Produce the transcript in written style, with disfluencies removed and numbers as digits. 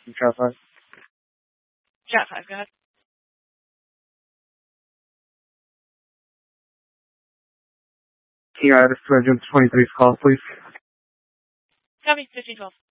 Chat 5. Chat 5, go ahead. Can you add us to our June 23's call, please? Copy, 1512.